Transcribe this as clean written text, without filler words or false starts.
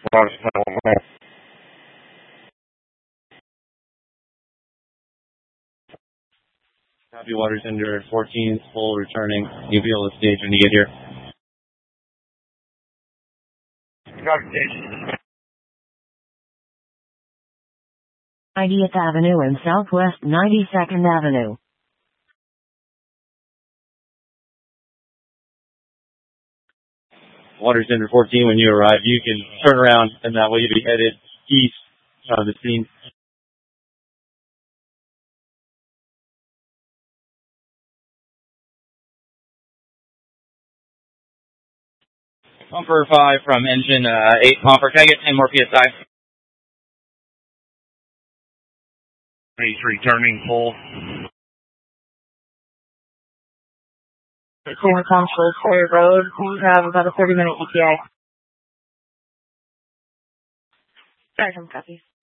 Copy, water tender 14, full returning. You'll be able to stage when you get here. Copy, stage. 90th Avenue and Southwest 92nd Avenue. Water tender 14, when you arrive, you can turn around and that way you'll be headed east of the scene. Pumper 5 from engine 8 pumper. Can I get 10 more PSI? 23 turning full. Clear comes for Clear Road. We have about a 30-minute ETA. Sorry, some copies.